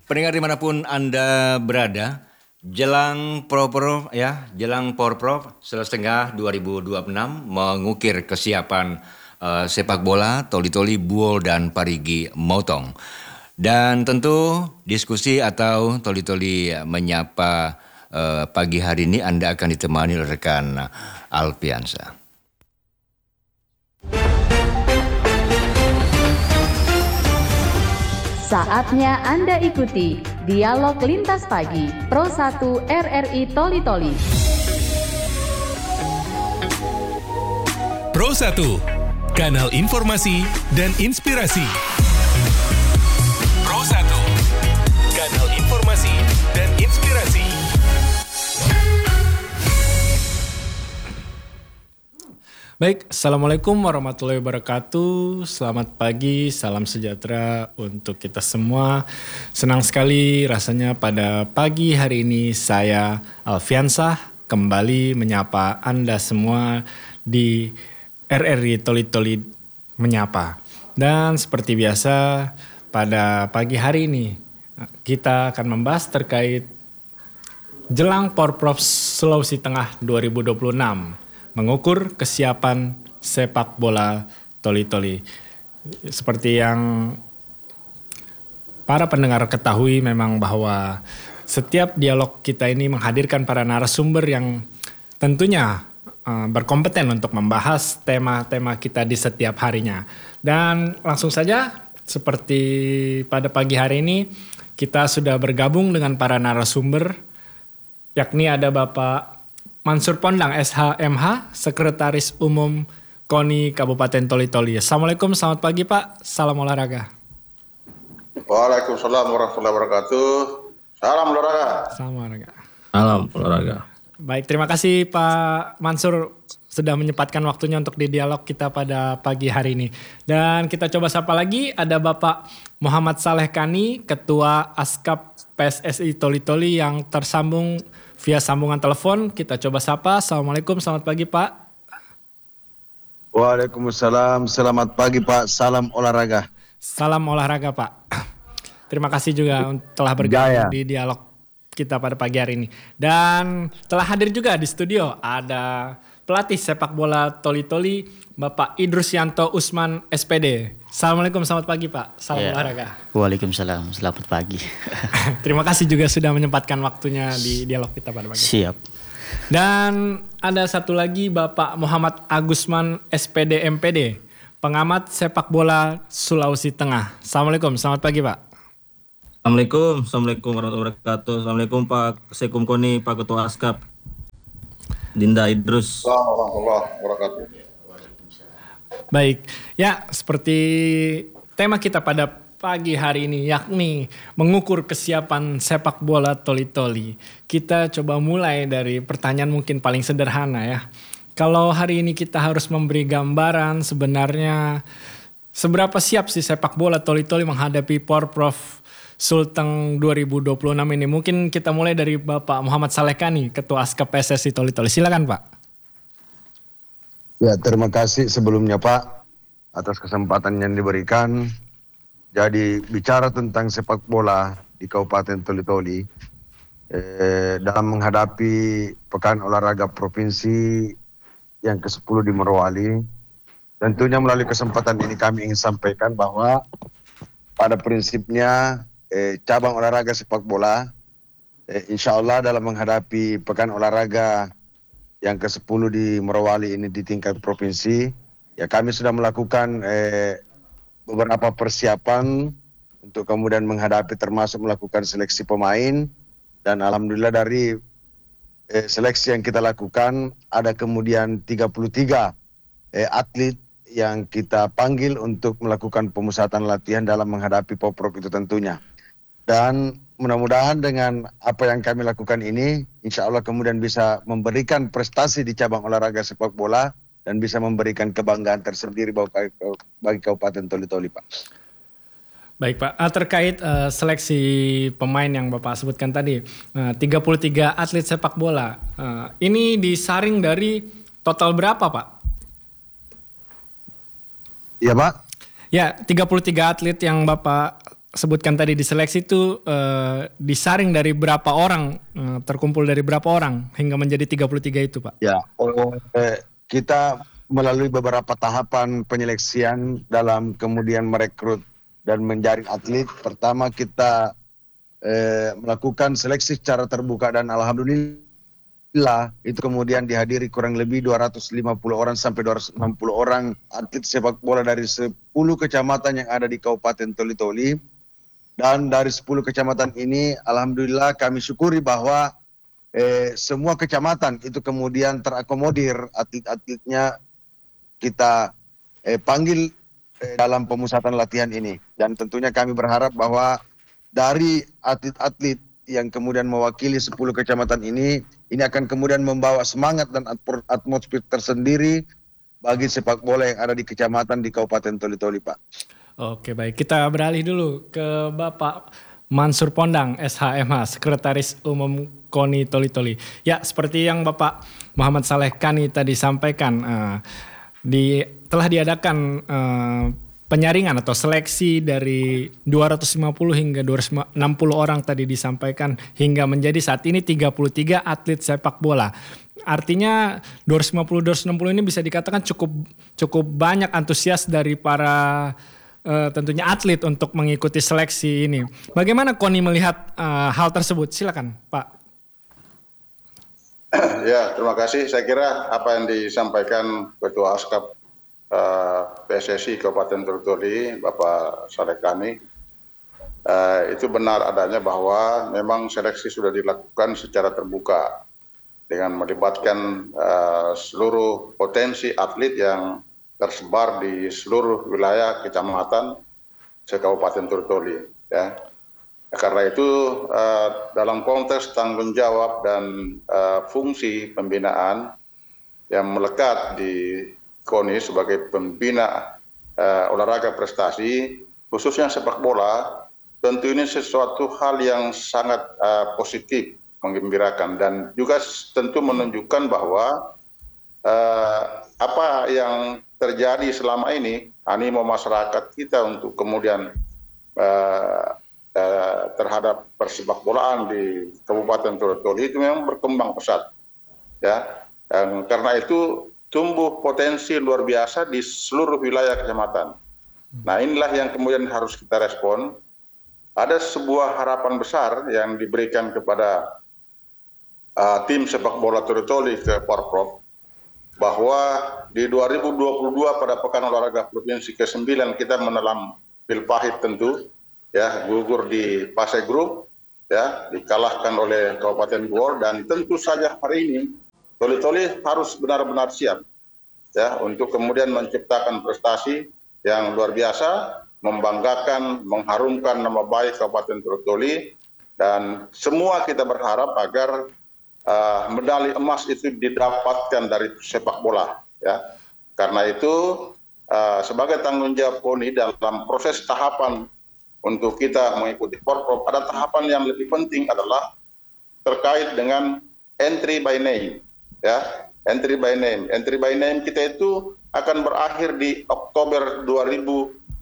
Pendengar dimanapun Anda berada, jelang Porprov Selestengah 2026 mengukir kesiapan sepak bola Toli-Toli, Buol dan Parigi Motong. Dan tentu diskusi atau Toli-Toli menyapa pagi hari ini Anda akan ditemani oleh rekan Alfiansa. Saatnya Anda ikuti Dialog Lintas Pagi Pro 1 RRI Toli-Toli. Pro 1, kanal informasi dan inspirasi. Pro 1, kanal informasi dan inspirasi. Baik, Assalamualaikum warahmatullahi wabarakatuh. Selamat pagi, salam sejahtera untuk kita semua. Senang sekali rasanya pada pagi hari ini saya Alfiansa kembali menyapa Anda semua di RRI Toli-Toli Menyapa. Dan seperti biasa pada pagi hari ini kita akan membahas terkait jelang Porprov Sulawesi Tengah 2026. Mengukur kesiapan sepak bola Toli-Toli. Seperti yang para pendengar ketahui memang bahwa setiap dialog kita ini menghadirkan para narasumber yang tentunya berkompeten untuk membahas tema-tema kita di setiap harinya. Dan langsung saja seperti pada pagi hari ini kita sudah bergabung dengan para narasumber, yakni ada Bapak Mansur Pondang SHMH, Sekretaris Umum KONI Kabupaten Toli-Toli. Assalamualaikum, selamat pagi Pak, salam olahraga. Waalaikumsalam warahmatullahi wabarakatuh. Salam olahraga. Salam olahraga. Salam olahraga. Baik, terima kasih Pak Mansur sudah menyempatkan waktunya untuk di dialog kita pada pagi hari ini. Dan kita coba sapa lagi, ada Bapak Muhammad Saleh Kani, Ketua Askap PSSI Toli-Toli yang tersambung via sambungan telepon. Kita coba sapa. Assalamualaikum, selamat pagi Pak. Waalaikumsalam, selamat pagi Pak. Salam olahraga. Salam olahraga Pak. Terima kasih juga telah bergabung di dialog kita pada pagi hari ini. Dan telah hadir juga di studio ada pelatih sepak bola Toli-Toli Bapak Idrusyanto Usman SPD. Assalamualaikum, selamat pagi Pak. Salam olahraga. Waalaikumsalam, selamat pagi. Terima kasih juga sudah menyempatkan waktunya di dialog kita pada pagi. Siap. Dan ada satu lagi Bapak Muhammad Agusman SPD MPD, pengamat sepak bola Sulawesi Tengah. Assalamualaikum, selamat pagi Pak. Assalamualaikum warahmatullahi wabarakatuh. Assalamualaikum Pak Sekum KONI, Pak Ketua Askap, Dinda Idrus. Assalamualaikum warahmatullahi wabarakatuh. Baik, ya seperti tema kita pada pagi hari ini yakni mengukur kesiapan sepak bola Toli-Toli. Kita coba mulai dari pertanyaan mungkin paling sederhana ya. Kalau hari ini kita harus memberi gambaran sebenarnya seberapa siap sih sepak bola Toli-Toli menghadapi Porprov Sulteng 2026 ini. Mungkin kita mulai dari Bapak Muhammad Saleh Kani, Ketua Askap PSSI Toli-Toli. Silakan Pak. Ya, terima kasih sebelumnya Pak atas kesempatan yang diberikan. Jadi bicara tentang sepak bola di Kabupaten Toli-Toli dalam menghadapi Pekan Olahraga Provinsi yang ke-10 di Morowali, tentunya melalui kesempatan ini kami ingin sampaikan bahwa pada prinsipnya cabang olahraga sepak bola insya Allah dalam menghadapi Pekan Olahraga yang ke-10 di Morowali ini di tingkat provinsi, ya kami sudah melakukan beberapa persiapan untuk kemudian menghadapi, termasuk melakukan seleksi pemain. Dan alhamdulillah dari seleksi yang kita lakukan ada kemudian 33 atlet yang kita panggil untuk melakukan pemusatan latihan dalam menghadapi Porprov itu tentunya. Dan mudah-mudahan dengan apa yang kami lakukan ini, insya Allah kemudian bisa memberikan prestasi di cabang olahraga sepak bola dan bisa memberikan kebanggaan tersendiri bagi Kabupaten Toli-Toli, Pak. Baik Pak, terkait seleksi pemain yang Bapak sebutkan tadi, 33 atlet sepak bola, ini disaring dari total berapa Pak? Iya Pak. Ya, 33 atlet yang Bapak sebutkan tadi di seleksi itu disaring dari berapa orang, terkumpul dari berapa orang hingga menjadi 33 itu Pak? Ya, kita melalui beberapa tahapan penyeleksian dalam kemudian merekrut dan menjaring atlet. Pertama kita melakukan seleksi secara terbuka dan alhamdulillah itu kemudian dihadiri kurang lebih 250 orang sampai 260 orang atlet sepak bola dari 10 kecamatan yang ada di Kabupaten Toli-Toli. Dan dari 10 kecamatan ini alhamdulillah kami syukuri bahwa semua kecamatan itu kemudian terakomodir atlet-atletnya kita panggil dalam pemusatan latihan ini. Dan tentunya kami berharap bahwa dari atlet-atlet yang kemudian mewakili 10 kecamatan ini akan kemudian membawa semangat dan atmosfer tersendiri bagi sepak bola yang ada di kecamatan di Kabupaten Toli-Toli, Pak. Oke, baik. Kita beralih dulu ke Bapak Mansur Pondang, SHMH, Sekretaris Umum KONI Toli-Toli. Ya, seperti yang Bapak Muhammad Saleh Kani tadi sampaikan, telah diadakan penyaringan atau seleksi dari 250 hingga 260 orang tadi disampaikan hingga menjadi saat ini 33 atlet sepak bola. Artinya 250-260 ini bisa dikatakan cukup banyak antusias dari para tentunya atlet untuk mengikuti seleksi ini. Bagaimana KONI melihat hal tersebut? Silakan Pak. Ya, terima kasih. Saya kira apa yang disampaikan Ketua Askap PSSI Kabupaten Toli-Toli, Bapak Saleh Kani, itu benar adanya bahwa memang seleksi sudah dilakukan secara terbuka dengan melibatkan seluruh potensi atlet yang tersebar di seluruh wilayah kecamatan se-Kabupaten Toli-Toli. Ya. Karena itu dalam konteks tanggung jawab dan fungsi pembinaan yang melekat di KONI sebagai pembina olahraga prestasi, khususnya sepak bola, tentu ini sesuatu hal yang sangat positif, menggembirakan, dan juga tentu menunjukkan bahwa apa yang terjadi selama ini, animo masyarakat kita untuk kemudian terhadap persepak bolaan di Kabupaten Toli-Toli itu memang berkembang pesat, ya. Karena itu tumbuh potensi luar biasa di seluruh wilayah kecamatan. Nah, inilah yang kemudian harus kita respon. Ada sebuah harapan besar yang diberikan kepada tim sepak bola Toli-Toli ke Porprov, bahwa di 2022 pada Pekan Olahraga Provinsi ke-9 kita menelan pil pahit tentu, ya, gugur di fase grup, ya, dikalahkan oleh Kabupaten Bogor, dan tentu saja hari ini Toli-Toli harus benar-benar siap, ya, untuk kemudian menciptakan prestasi yang luar biasa, membanggakan, mengharumkan nama baik Kabupaten Toli-Toli, dan semua kita berharap agar medali emas itu didapatkan dari sepak bola, ya. Karena itu sebagai tanggung jawab KONI dalam proses tahapan untuk kita mengikuti Porprov, ada tahapan yang lebih penting adalah terkait dengan entry by name, ya. Entry by name kita itu akan berakhir di Oktober 2026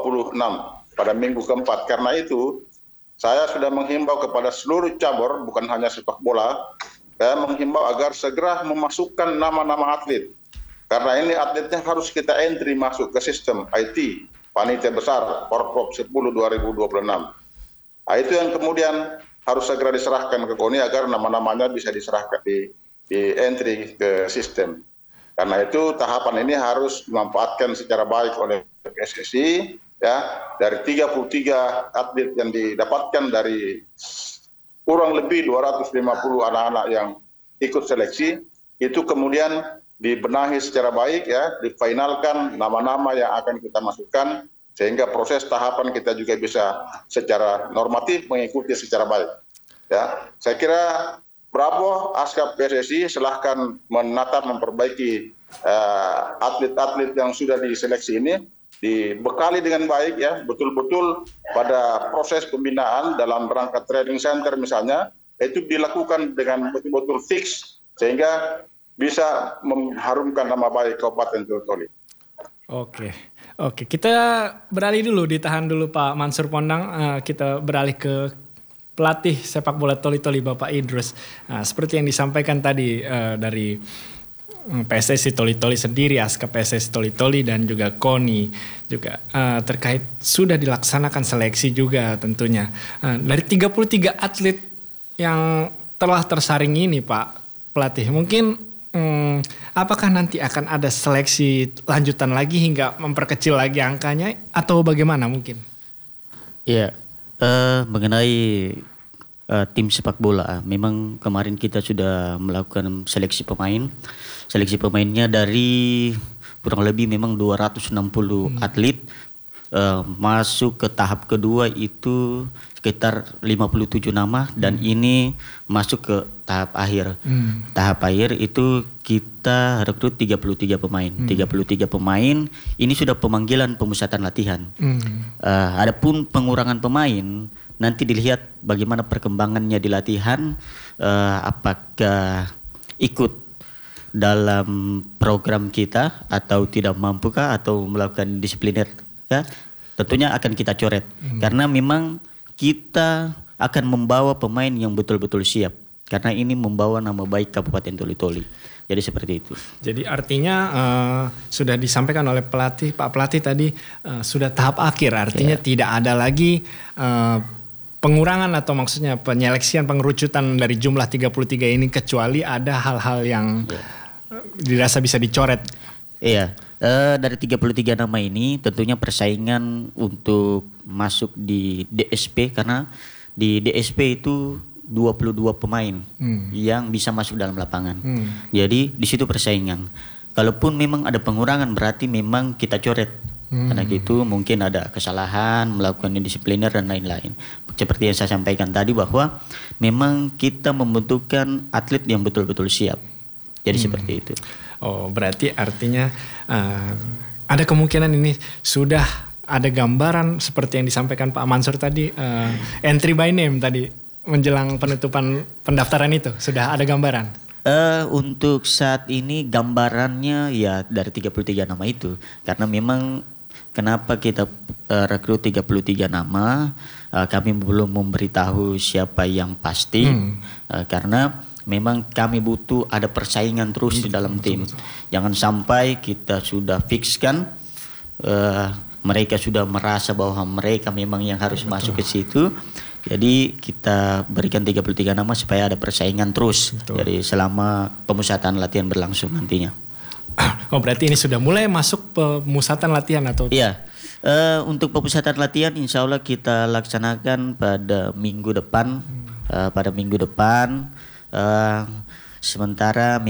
pada minggu keempat. Karena itu saya sudah menghimbau kepada seluruh cabur, bukan hanya sepak bola, saya menghimbau agar segera memasukkan nama-nama atlet. Karena ini atletnya harus kita entry masuk ke sistem IT, Panitia Besar Porprov 10 2026. Nah, itu yang kemudian harus segera diserahkan ke KONI agar nama-namanya bisa diserahkan di entry ke sistem. Karena itu tahapan ini harus dimanfaatkan secara baik oleh PSSI, ya, dari 33 atlet yang didapatkan dari kurang lebih 250 anak-anak yang ikut seleksi, itu kemudian dibenahi secara baik, ya, difinalkan nama-nama yang akan kita masukkan, sehingga proses tahapan kita juga bisa secara normatif mengikuti secara baik. Ya, saya kira bravo Askap PSSI, silahkan menata, memperbaiki atlet-atlet yang sudah diseleksi ini, dibekali dengan baik, ya, betul-betul pada proses pembinaan dalam rangka training center misalnya, itu dilakukan dengan betul-betul fix, sehingga bisa mengharumkan nama baik Kabupaten Toli-Toli. Oke, Oke, kita beralih dulu, ditahan dulu Pak Mansur Pondang. Kita beralih ke pelatih sepak bola Toli-Toli Bapak Idrus. Seperti yang disampaikan tadi dari PSSI Toli-Toli sendiri, ASKAP PSSI Toli-Toli dan juga KONI juga terkait sudah dilaksanakan seleksi juga tentunya. Dari 33 atlet yang telah tersaring ini Pak pelatih, mungkin apakah nanti akan ada seleksi lanjutan lagi hingga memperkecil lagi angkanya atau bagaimana mungkin? Iya, mengenai tim sepak bola, memang kemarin kita sudah melakukan seleksi pemain. Seleksi pemainnya dari kurang lebih memang 260 atlet. Masuk ke tahap kedua itu sekitar 57 nama dan ini masuk ke tahap akhir. Tahap akhir itu kita rekrut 33 pemain. 33 pemain ini sudah pemanggilan pemusatan latihan. Adapun pengurangan pemain nanti dilihat bagaimana perkembangannya di latihan, apakah ikut dalam program kita atau tidak mampukah atau melakukan disipliner ya, tentunya akan kita coret karena memang kita akan membawa pemain yang betul-betul siap karena ini membawa nama baik Kabupaten Toli-Toli. Jadi seperti itu. Jadi artinya sudah disampaikan oleh pelatih, Pak Pelatih tadi sudah tahap akhir, artinya tidak ada lagi pengurangan atau maksudnya penyeleksian pengerucutan dari jumlah 33 ini kecuali ada hal-hal yang dirasa bisa dicoret. Iya. Dari 33 nama ini tentunya persaingan untuk masuk di DSP karena di DSP itu 22 pemain yang bisa masuk dalam lapangan. Jadi di situ persaingan. Kalaupun memang ada pengurangan berarti memang kita coret. Karena gitu mungkin ada kesalahan, melakukan disipliner dan lain-lain. Seperti yang saya sampaikan tadi bahwa memang kita membutuhkan atlet yang betul-betul siap. Jadi seperti itu. Oh, berarti artinya ada kemungkinan ini sudah ada gambaran seperti yang disampaikan Pak Mansur tadi, entry by name tadi menjelang penutupan pendaftaran itu sudah ada gambaran. Untuk saat ini gambarannya ya dari 33 nama itu karena memang kenapa kita rekrut 33 nama, kami belum memberitahu siapa yang pasti karena memang kami butuh ada persaingan terus di dalam tim. Jangan sampai kita sudah fixkan mereka sudah merasa bahwa mereka memang yang harus masuk ke situ. Jadi kita berikan 33 nama supaya ada persaingan terus. Jadi selama pemusatan latihan berlangsung nantinya. Oh, berarti ini sudah mulai masuk pemusatan latihan atau? Iya. Untuk pemusatan latihan insya Allah kita laksanakan pada minggu depan. Sementara